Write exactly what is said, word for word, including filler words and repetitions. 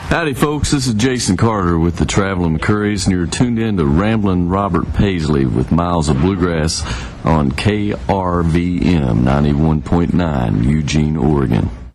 Howdy, folks. This is Jason Carter with the Traveling McCurries, and you're tuned in to Ramblin' Robert Paisley with Miles of Bluegrass on K R V M ninety-one point nine, Eugene, Oregon.